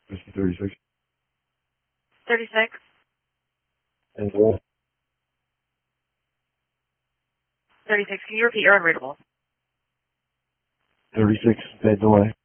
Whiskey 36. 36. And what? 36. Can you repeat your unreadable? 36, bed delay.